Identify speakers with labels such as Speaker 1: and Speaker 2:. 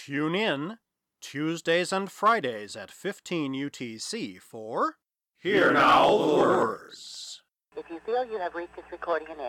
Speaker 1: Tune in Tuesdays and Fridays at 15 UTC for
Speaker 2: Hear Now the Words.
Speaker 3: If you feel you have reached this recording in error,